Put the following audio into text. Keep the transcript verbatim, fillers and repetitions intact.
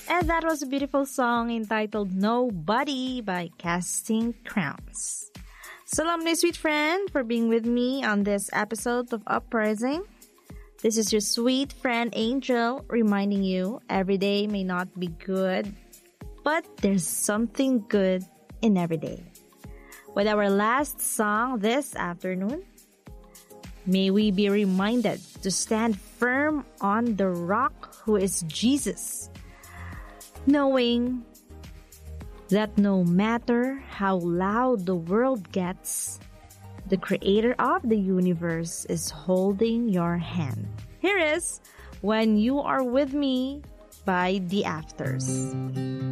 And that was a beautiful song entitled Nobody by Casting Crowns. Salam my sweet friend for being with me on this episode of Uprising. This is your sweet friend Angel reminding you every day may not be good, but there's something good in every day. With our last song this afternoon, may we be reminded to stand firm on the rock who is Jesus, knowing that no matter how loud the world gets, the creator of the universe is holding your hand. Here is When You Are With Me by The Afters.